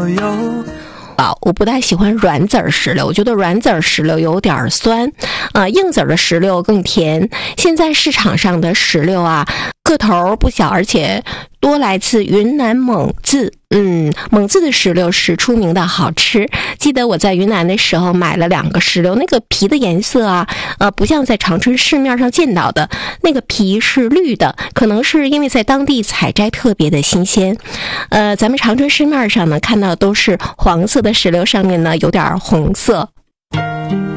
我不太喜欢软籽儿石榴，我觉得软籽儿石榴有点酸，硬籽儿的石榴更甜。现在市场上的石榴啊，个头不小，而且多来自云南蒙自。蒙自的石榴是出名的好吃。记得我在云南的时候买了2个石榴，那个皮的颜色啊，不像在长春市面上见到的，那个皮是绿的，可能是因为在当地采摘特别的新鲜。咱们长春市面上呢看到都是黄色的石榴，上面呢有点红色。